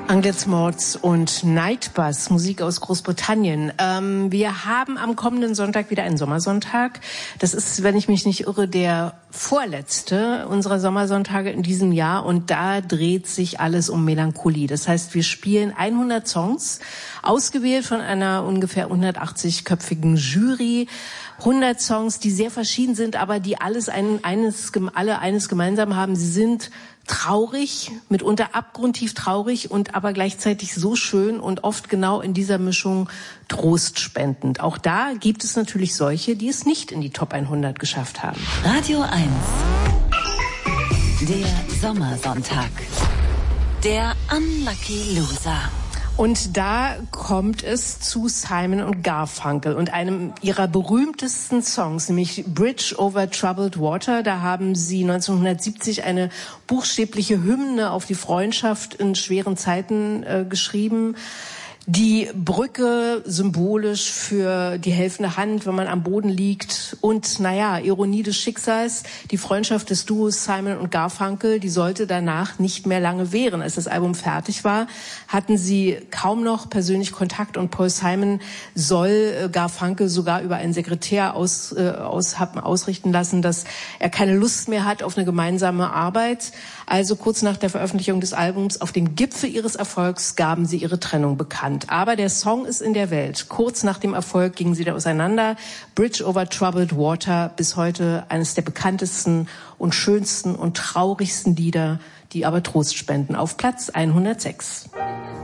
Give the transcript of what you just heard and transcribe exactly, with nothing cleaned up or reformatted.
Anglitz Mords und Nightbus, Musik aus Großbritannien. Ähm, wir haben am kommenden Sonntag wieder einen Sommersonntag. Das ist, wenn ich mich nicht irre, der vorletzte unserer Sommersonntage in diesem Jahr. Und da dreht sich alles um Melancholie. Das heißt, wir spielen hundert Songs, ausgewählt von einer ungefähr hundertachtzig-köpfigen Jury. hundert Songs, die sehr verschieden sind, aber die alles ein, eines, alle eines gemeinsam haben. Sie sind traurig, mitunter abgrundtief traurig und aber gleichzeitig so schön und oft genau in dieser Mischung trostspendend. Auch da gibt es natürlich solche, die es nicht in die Top hundert geschafft haben. Radio eins. Der Sommersonntag. Der Unlucky Loser. Und da kommt es zu Simon und Garfunkel und einem ihrer berühmtesten Songs, nämlich Bridge over Troubled Water. Da haben sie neunzehnhundertsiebzig eine buchstäbliche Hymne auf die Freundschaft in schweren Zeiten äh, geschrieben. Die Brücke symbolisch für die helfende Hand, wenn man am Boden liegt. Und, naja, Ironie des Schicksals, die Freundschaft des Duos Simon und Garfunkel, die sollte danach nicht mehr lange währen. Als das Album fertig war, hatten sie kaum noch persönlich Kontakt und Paul Simon soll Garfunkel sogar über einen Sekretär aus, äh, aus, haben ausrichten lassen, dass er keine Lust mehr hat auf eine gemeinsame Arbeit. Also kurz nach der Veröffentlichung des Albums, auf dem Gipfel ihres Erfolgs, gaben sie ihre Trennung bekannt. Aber der Song ist in der Welt. Kurz nach dem Erfolg gingen sie da auseinander. Bridge over Troubled Water, bis heute eines der bekanntesten und schönsten und traurigsten Lieder, die aber Trost spenden. Auf Platz hundertsechs.